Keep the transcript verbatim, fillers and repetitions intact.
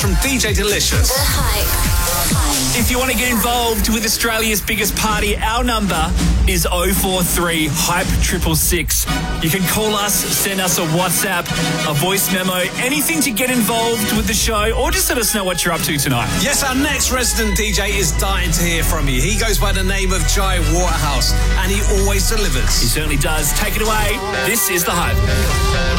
from D J Delicious. The Hype. If you want to get involved with Australia's biggest party, our number is oh four three hype six six six. You can call us, send us a WhatsApp, a voice memo, anything to get involved with the show, or just let us know what you're up to tonight. Yes, our next resident D J is dying to hear from you. He goes by the name of Jai Waterhouse, and he always delivers. He certainly does. Take it away. This is The Hype.